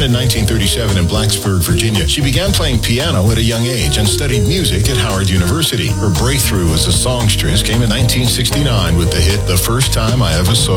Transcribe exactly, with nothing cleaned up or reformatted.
in nineteen thirty-seven in Blacksburg, Virginia, she began playing piano at a young age and studied music at Howard University. Her breakthrough as a songstress came in nineteen sixty-nine with the hit The First Time I Ever Saw